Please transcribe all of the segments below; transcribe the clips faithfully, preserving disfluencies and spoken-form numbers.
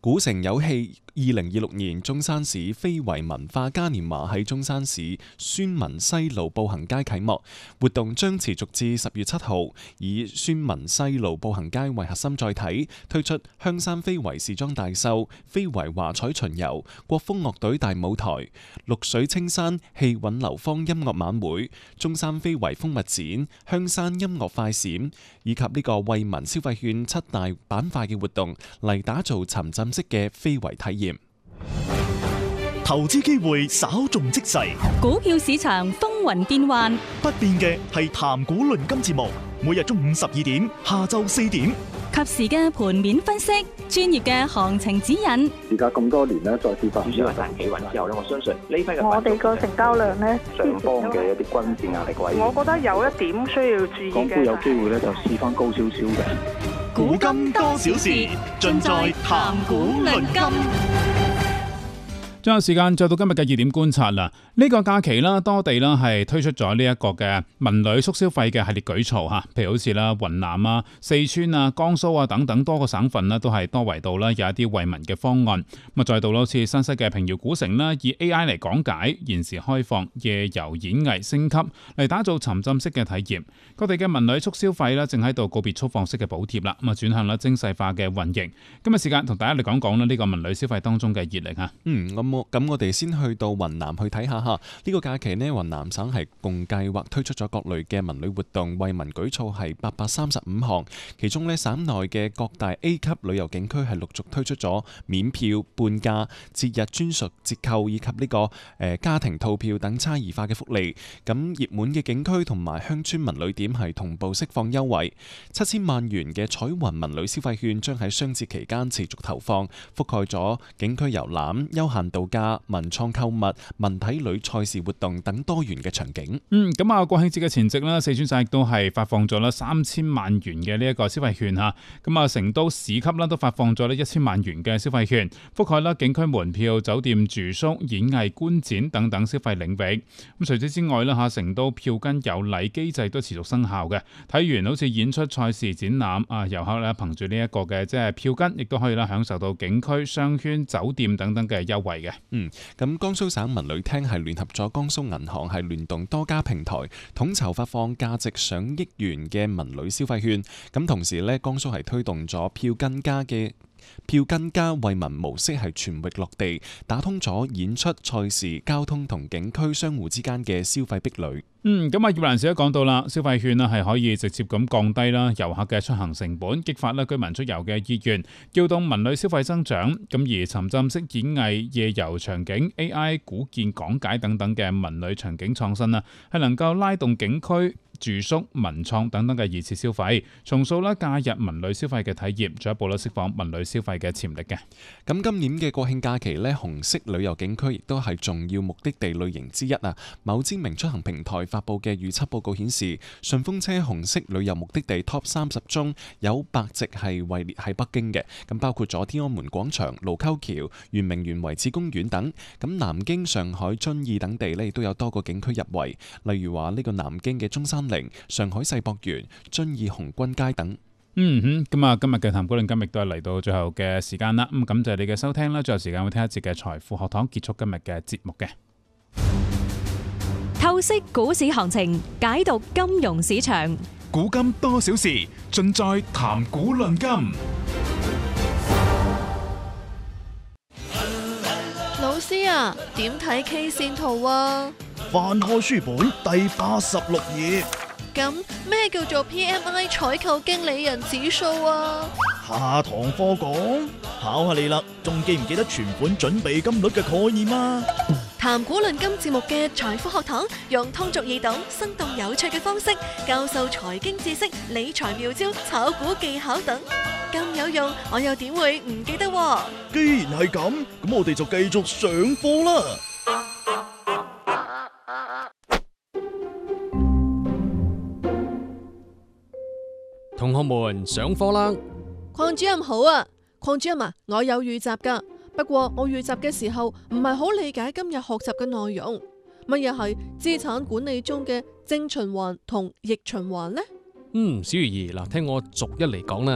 古城有戲。二零二六年中山市非遺文化嘉年華喺中山市宣文西路步行街啟幕，活動將持續至十月七號，以宣文西路步行街為核心載體，推出香山非遺時裝大秀、非遺華彩巡遊、國風樂隊大舞台、綠水青山氣韻流芳音樂晚會、中山非遺風物展、香山音樂快閃以及呢個惠民消費券七大板塊嘅活動，嚟打造沉浸式嘅非遺體驗。 投資機會稍縱即逝， 股票市場風雲變幻， 不變嘅係談股論金節目，每日中午十二點，下晝四點， 及時嘅盤面分析，專業嘅行情指引。 而家咁多年咧，再次發展主要係大企穩之後咧，我相信呢批嘅我哋個成交量咧， 上方嘅一啲均線壓力位， 我覺得有一點需要注意嘅， 港股有機會咧就試翻高少少嘅。 股金多少事，盡在談股論金。 最後時間再到今日嘅熱點觀察啦。呢、這個假期啦，多地啦係推出咗呢一個嘅文旅促消費嘅系列舉措嚇，譬如好似啦雲南啊、四川啊、江蘇啊等等多個省份啦，都係多維度啦有一啲惠民嘅方案。咁啊，再到好似新西嘅平遙古城啦，以 A I 嚟講解，現時開放夜遊演藝升級嚟打造沉浸式嘅體驗。各地嘅文旅促消費啦，正喺度告別粗放式嘅補貼啦，咁啊轉向啦精細化嘅運營。今日時間同大家嚟講講啦呢個文旅消費當中嘅熱力嚇。 嗯，咁咁我哋先去到雲南去睇下嚇。呢個假期呢，雲南省係共計劃推出咗各類嘅文旅活動，惠民舉措係八百三十五項。其中呢，省內嘅各大 A 級旅遊景區係陸續推出咗免票、半價、節日專屬折扣以及呢個誒家庭套票等差異化嘅福利。咁熱門嘅景區同埋鄉村文旅點係同步釋放優惠。七千萬元嘅彩雲文旅消費券將喺雙節期間持續投放，覆蓋咗景區遊覽、休閒度假、文創購物、文體旅賽事活動等多元嘅場景。 嗯，咁啊，國慶節嘅前夕啦，四川省亦都係發放咗啦三千萬元嘅呢一個消費券吓。咁啊，成都市級啦都發放咗呢一千萬元嘅消費券，覆蓋啦景區門票、酒店住宿、演藝觀展等等消費領域。咁除此之外啦吓，成都票根有禮機制都持續生效嘅。睇完好似演出、賽事、展覽啊，遊客咧憑住呢一個嘅即係票根，亦都可以啦享受到景區、商圈、酒店等等嘅優惠嘅。 嗯，咁江蘇省文旅廳係聯合咗江蘇銀行係聯動多家平台，統籌發放價值上億元嘅文旅消費券。咁同時呢，江蘇係推動咗票根加嘅票根加惠民模式係全域落地，打通咗演出、賽事、交通同景區商戶之間嘅消費壁壘。 嗯，咁啊，葉蘭時都講到啦，消費券啦係可以直接咁降低啦遊客嘅出行成本，激發啦居民出遊嘅意願，調動文旅消費增長。咁而沉浸式演藝、夜遊場景、A I 古建講解等等嘅文旅場景創新啦，係能夠拉動景區、住宿、文創等等嘅二次消費，重塑啦假日文旅消費嘅體驗，進一步啦釋放文旅消費嘅潛力嘅。 咁今年嘅國慶假期呢，紅色旅遊景區亦都係重要目的地類型之一啊。某知名出行平台發佈嘅預測報告顯示，順風車紅色旅遊目的地 Top 三十中有八席係位列喺北京嘅，咁包括咗天安門廣場、盧溝橋、圓明園遺址公園等。咁南京、上海、遵義等地呢，亦都有多個景區入圍，例如話呢個南京嘅中山陵、上海世博園、遵義紅軍街等。 嗯哼，咁啊，今日嘅談股論今亦都係嚟到最後嘅時間啦。咁感謝你嘅收聽啦，最後時間會聽一節嘅財富學堂，結束今日嘅節目嘅。 透析股市行情，解讀金融市場， 古今多少事，盡在談股論金。 老師啊，點睇 K 線圖啊？ 翻開書本第八十六頁。 咁咩叫做 P M I 採購經理人指數啊？ 下堂課講，考下你啦，仲記唔記得存款準備金率嘅概念啊？ 談股論金節目嘅財富學堂，用通俗易懂、生動有趣嘅方式教授財經知識、理財妙招、炒股技巧等，咁有用，我又點會唔記得喎？ 既然係咁，咁我哋就繼續上課啦。 同學們上課啦！ 鄺主任好啊，鄺主任啊，我有預習噶，不過我預習嘅時候唔係好理解今日學習嘅內容。乜嘢係資產管理中嘅正循環同逆循環呢？ 嗯，小魚兒嗱，聽我逐一嚟講啦。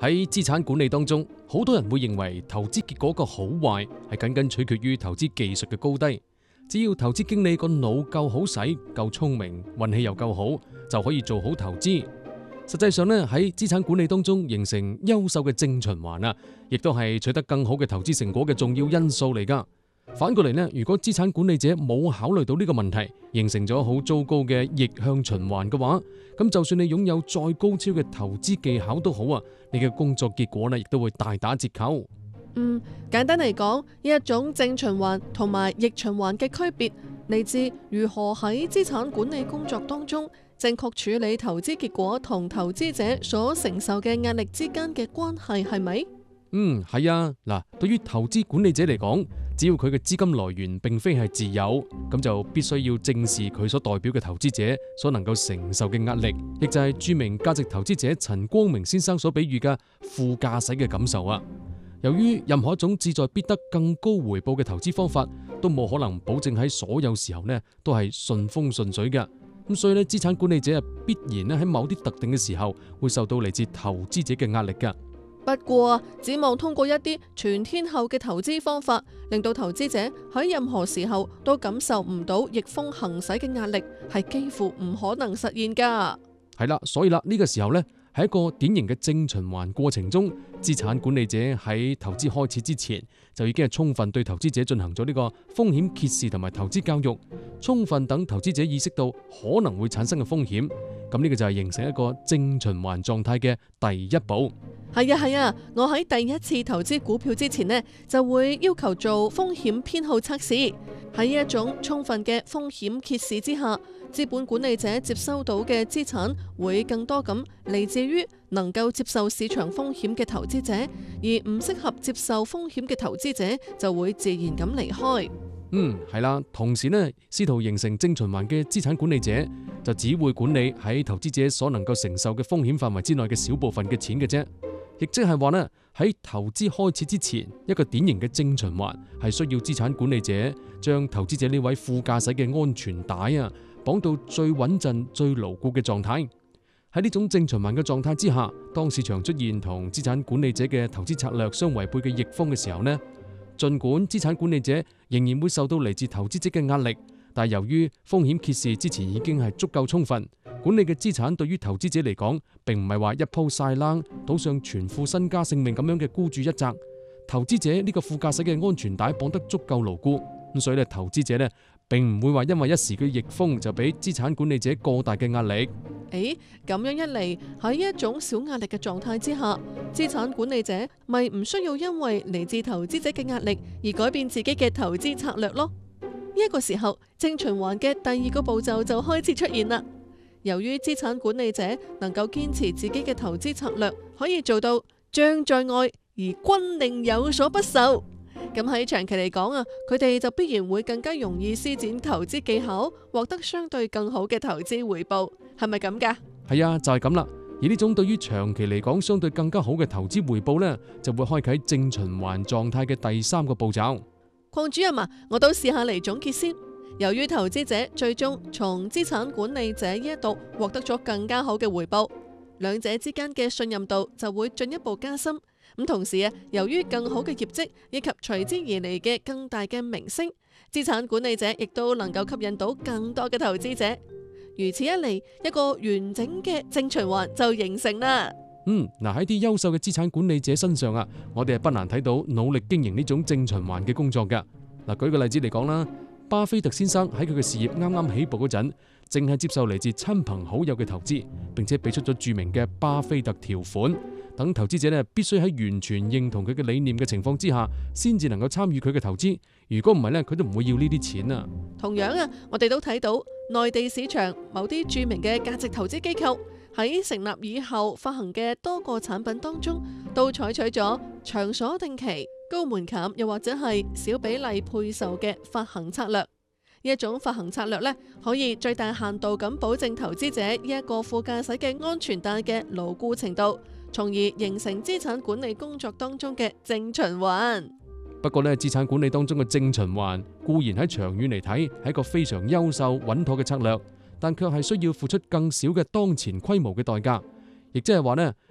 喺資產管理當中，好多人會認為投資結果個好壞係僅僅取決於投資技術嘅高低。只要投資經理個腦夠好使、夠聰明、運氣又夠好，就可以做好投資。實際上咧，喺資產管理當中形成優秀嘅正循環啊，亦都係取得更好嘅投資成果嘅重要因素嚟噶。反過嚟呢，如果資產管理者冇考慮到呢個問題，形成咗好糟糕嘅逆向循環嘅話，咁就算你擁有再高超嘅投資技巧都好啊，你嘅工作結果呢亦都會大打折扣。 嗯，簡單嚟講，呢一種正循環同埋逆循環嘅區別，嚟自如何喺資產管理工作當中正確處理投資結果同投資者所承受嘅壓力之間嘅關係，係咪？ 嗯，係啊。嗱，對於投資管理者嚟講，只要佢嘅資金來源並非係自有，咁就必須要正視佢所代表嘅投資者所能夠承受嘅壓力，亦就係著名價值投資者陳光明先生所比喻嘅副駕駛嘅感受啊。由於任何一種志在必得更高回報嘅投資方法，都冇可能保證喺所有時候呢都係順風順水嘅。咁所以呢，資產管理者啊必然咧喺某啲特定嘅時候會受到嚟自投資者嘅壓力㗎。 不過，指望通過一啲全天候嘅投資方法，令到投資者喺任何時候都感受唔到逆風行駛嘅壓力，係幾乎唔可能實現㗎。 係啦，所以啦，呢個時候呢，喺一個典型嘅正循環過程中，資產管理者喺投資開始之前就已經係充分對投資者進行咗呢個風險揭示同埋投資教育，充分等投資者意識到可能會產生嘅風險。咁呢個就係形成一個正循環狀態嘅第一步。 係啊係啊，我喺第一次投資股票之前呢，就會要求做風險偏好測試。喺呢一種充分嘅風險揭示之下，資本管理者接收到嘅資產會更多咁嚟自於能夠接受市場風險嘅投資者，而唔適合接受風險嘅投資者就會自然咁離開。 嗯，係啦，同時呢，試圖形成正循環嘅資產管理者就只會管理喺投資者所能夠承受嘅風險範圍之內嘅小部分嘅錢嘅啫。亦即係話呢，喺投資開始之前，一個典型嘅正循環係需要資產管理者將投資者呢位副駕駛嘅安全帶啊綁到最穩陣、最牢固嘅狀態。喺呢種正循環嘅狀態之下，當市場出現同資產管理者嘅投資策略相違背嘅逆風嘅時候呢，儘管資產管理者仍然會受到嚟自投資者嘅壓力，但係由於風險揭示之前已經係足夠充分，管理嘅資產對於投資者嚟講，並唔係話一鋪晒冷，賭上全副身家性命咁樣嘅孤注一擲。投資者呢個副駕駛嘅安全帶綁得足夠牢固，咁所以咧，投資者咧並唔會話因為一時嘅逆風就俾資產管理者過大嘅壓力。 誒，咁樣一嚟，喺一種小壓力嘅狀態之下，資產管理者咪唔需要因為嚟自投資者嘅壓力而改變自己嘅投資策略咯。呢一個時候，正循環嘅第二個步驟就開始出現啦。由於資產管理者能夠堅持自己嘅投資策略，可以做到將在外而軍令有所不受。咁喺長期嚟講啊，佢哋就必然會更加容易施展投資技巧，獲得相對更好嘅投資回報，係咪咁噶？ 係啊，就係咁啦。而呢種對於長期嚟講相對更加好嘅投資回報呢，就會開啟正循環狀態嘅第三個步驟。 鄺主任啊，我都試下嚟總結先。由於投資者最終從資產管理者呢一度獲得咗更加好嘅回報，兩者之間嘅信任度就會進一步加深。咁同時啊，由於更好嘅業績以及隨之而嚟嘅更大嘅名聲，資產管理者亦都能夠吸引到更多嘅投資者。如此一嚟，一個完整嘅正循環就形成啦。 嗯，嗱，喺啲優秀嘅資產管理者身上啊，我哋係不難睇到努力經營呢種正循環嘅工作㗎。嗱，舉個例子嚟講啦，巴菲特先生喺佢嘅事業啱啱起步嗰陣，淨係接受嚟自親朋好友嘅投資，並且俾出咗著名嘅巴菲特條款，等投資者咧必須喺完全認同佢嘅理念嘅情況之下，先至能夠參與佢嘅投資。如果唔係咧，佢都唔會要呢啲錢啊。 同樣啊，我哋都睇到內地市場某啲著名嘅價值投資機構喺成立以後發行嘅多個產品當中，都採取咗長鎖定期、高門檻又或者係小比例配售嘅發行策略。呢一種發行策略呢，可以最大限度咁保證投資者呢一個副駕駛嘅安全帶嘅牢固程度，從而形成資產管理工作當中嘅正循環。 不過呢，資產管理當中嘅正循環固然喺長遠嚟睇係一個非常優秀穩妥嘅策略，但卻係需要付出更少嘅當前規模嘅代價，亦即係話呢，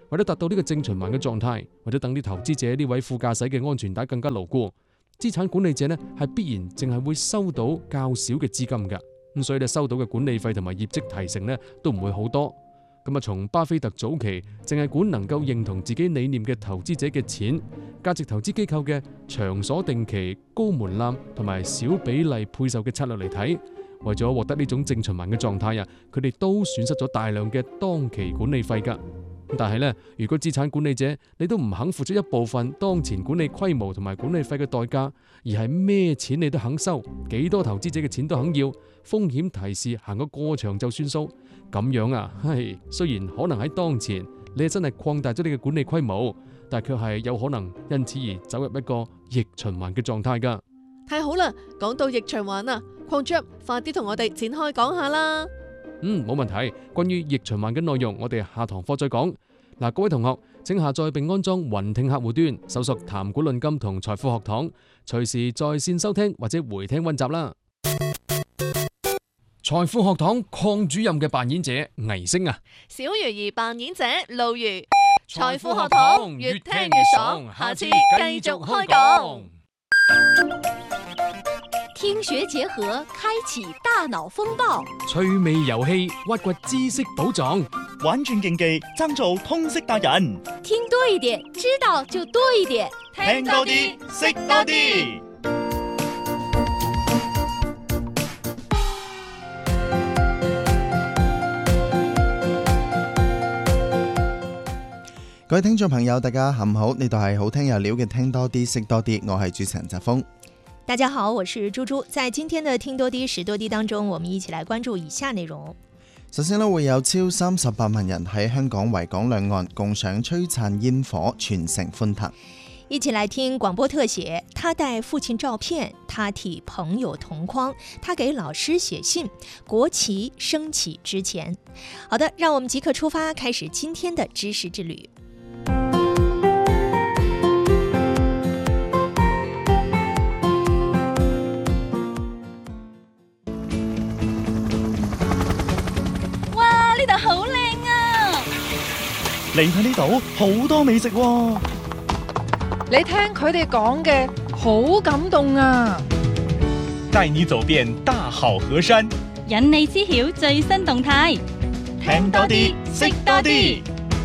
為咗達到呢個正循環嘅狀態，或者等啲投資者呢位副駕駛嘅安全帶更加牢固，資產管理者呢係必然淨係會收到較少嘅資金㗎。咁所以咧收到嘅管理費同埋業績提成呢都唔會好多。咁啊，從巴菲特早期淨係管能夠認同自己理念嘅投資者嘅錢，價值投資機構嘅長鎖定期、高門檻同埋小比例配售嘅策略嚟睇，為咗獲得呢種正循環嘅狀態啊，佢哋都損失咗大量嘅當期管理費㗎。但係呢，如果資產管理者你都唔肯付出一部分當前管理規模同埋管理費嘅代價，而係咩錢你都肯收，幾多投資者嘅錢都肯要，風險提示行個過場就算數，咁樣啊，係雖然可能喺當前你係真係擴大咗你嘅管理規模，但係卻係有可能因此而走入一個逆循環嘅狀態㗎。 太好啦，講到逆循環啊，鄺主任快啲同我哋展開講下啦。 嗯，冇問題。關於逆循環嘅內容，我哋下堂課再講。嗱，各位同學，請下載並安裝雲聽客戶端，搜索談股論金同財富學堂，隨時在線收聽或者回聽溫習啦。財富學堂鄺主任嘅扮演者倪星啊， 小魚兒扮演者路如。 財富學堂越聽越爽，下次繼續開講。 聽學結合，開啟大腦風暴。 趣味遊戲，挖掘知識寶藏。 玩轉競技，爭做通識達人。 聽多一點，知道就多一點。 聽多啲，識多啲。 各位聽眾朋友，大家下午好，呢度係好聽有料嘅聽多啲，識多啲，我係主持人澤峰。 大家好，我是豬豬。在今天的聽多啲識多啲當中，我們一起來關注以下內容。 首先呢，會有超三十八萬人喺香港維港兩岸共賞璀璨煙火，全城歡騰。 一起來聽廣播特寫，他帶父親照片，他替朋友同框，他給老師寫信，國旗升起之前。好的，讓我們即刻出發，開始今天的知識之旅。 呢度好靚啊！ 嚟睇呢度好多美食喎。 你聽佢哋講嘅好感動啊！ 帶你走遍大好河山， 引你知曉最新動態， 聽多啲，識多啲。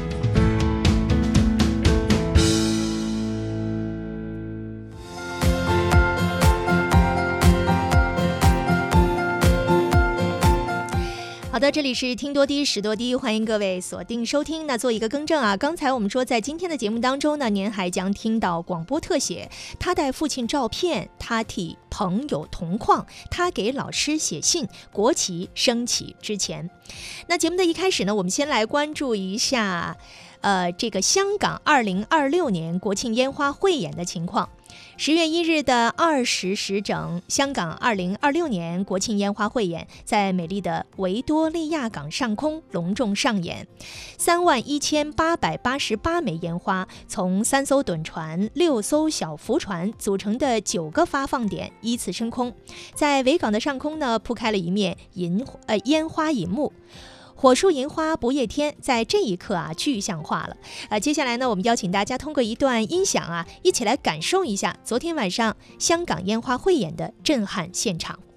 好的，這裡是聽多啲識多啲，歡迎各位鎖定收聽。那做一個更正啊，剛才我們說在今天的節目當中呢，您還將聽到廣播特寫，他帶父親照片，他替朋友同框，他給老師寫信，國旗升起之前。那節目的一開始呢，我們先來關注一下，呃，這個香港二零二六年國慶煙花匯演的情況。十月一日的二十時整，香港二零二六年國慶煙花匯演在美麗的維多利亞港上空隆重上演，三萬一千八百八十八枚煙花從三艘躉船、六艘小浮船組成的九個發放點依次升空，在維港的上空呢鋪開了一面銀呃煙花銀幕。火樹銀花不夜天在這一刻啊具象化了。啊，接下來呢，我們邀請大家通過一段音響啊，一起來感受一下昨天晚上香港煙花匯演的震撼現場。